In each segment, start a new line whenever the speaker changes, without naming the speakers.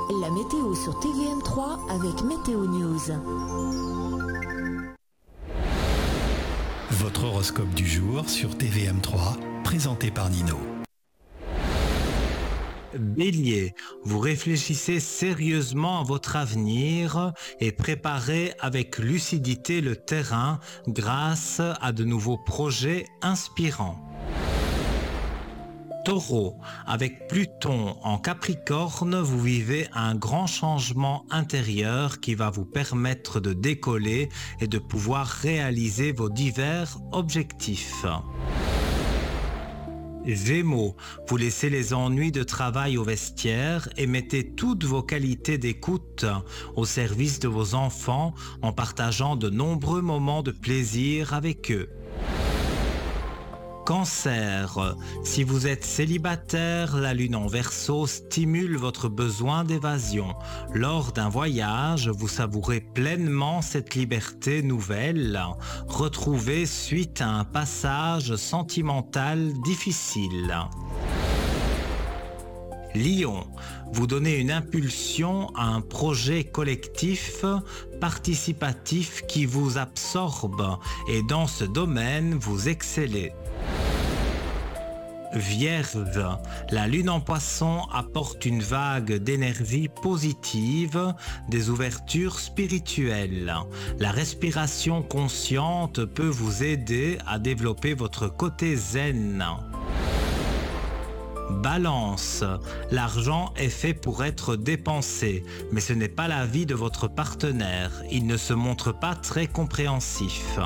La météo sur TVM3 avec Météo News.
Votre horoscope du jour sur TVM3, présenté par Nino.
Bélier, vous réfléchissez sérieusement à votre avenir et préparez avec lucidité le terrain grâce à de nouveaux projets inspirants. Taureau, avec Pluton en Capricorne, vous vivez un grand changement intérieur qui va vous permettre de décoller et de pouvoir réaliser vos divers objectifs. Gémeaux, vous laissez les ennuis de travail au vestiaire et mettez toutes vos qualités d'écoute au service de vos enfants en partageant de nombreux moments de plaisir avec eux. Cancer, si vous êtes célibataire, la lune en Verseau stimule votre besoin d'évasion. Lors d'un voyage, vous savourez pleinement cette liberté nouvelle, retrouvée suite à un passage sentimental difficile. Lion, vous donnez une impulsion à un projet collectif, participatif qui vous absorbe et dans ce domaine, vous excellez. Vierge, la lune en Poisson apporte une vague d'énergie positive, des ouvertures spirituelles. La respiration consciente peut vous aider à développer votre côté zen. Balance, l'argent est fait pour être dépensé, mais ce n'est pas l'avis de votre partenaire. Il ne se montre pas très compréhensif.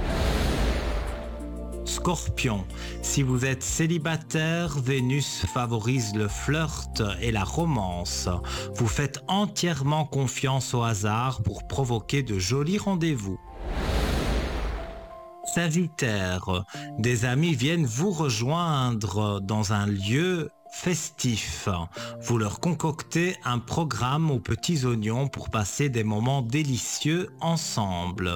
Scorpion, si vous êtes célibataire, Vénus favorise le flirt et la romance. Vous faites entièrement confiance au hasard pour provoquer de jolis rendez-vous. Sagittaire, des amis viennent vous rejoindre dans un lieu festif. Vous leur concoctez un programme aux petits oignons pour passer des moments délicieux ensemble.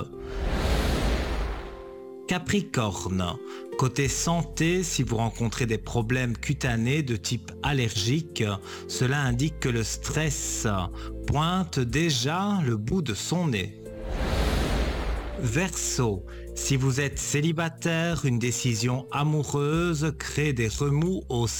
Capricorne, côté santé, si vous rencontrez des problèmes cutanés de type allergique, cela indique que le stress pointe déjà le bout de son nez. Verseau, si vous êtes célibataire, une décision amoureuse crée des remous au